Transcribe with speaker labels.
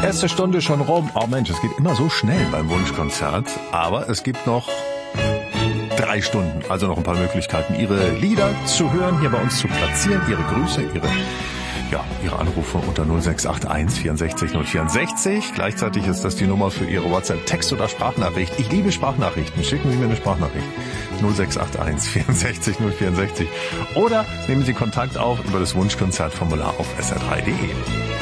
Speaker 1: Erste Stunde schon rum. Oh Mensch, es geht immer so schnell beim Wunschkonzert. Aber es gibt noch 3 Stunden, also noch ein paar Möglichkeiten, Ihre Lieder zu hören, hier bei uns zu platzieren, Ihre Grüße, Ihre Anrufe unter 0681 64 064. Gleichzeitig ist das die Nummer für Ihre WhatsApp-Text- oder Sprachnachricht. Ich liebe Sprachnachrichten. Schicken Sie mir eine Sprachnachricht. 0681 64 064. Oder nehmen Sie Kontakt auf über das Wunschkonzertformular auf sr3.de.